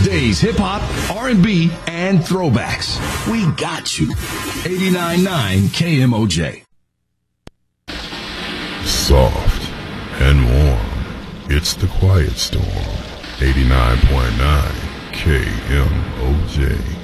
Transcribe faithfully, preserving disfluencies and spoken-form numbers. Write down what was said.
Today's hip-hop, R and B, and throwbacks. We got you. eighty-nine point nine K M O J. Soft and warm. It's the Quiet Storm. eighty-nine point nine K M O J.